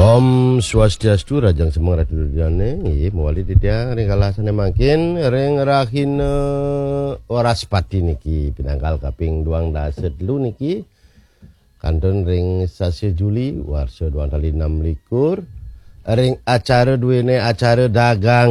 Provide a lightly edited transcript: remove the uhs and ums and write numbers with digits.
Om Swastiastu Rajang Semang Ratu Dudane nggih mawali titiang ring kalasane mangkin ring rahin Waraspati niki pinanggal kaping 23 niki kantun ring sasi Juli warsa 2026 ring acara duwene acara dagang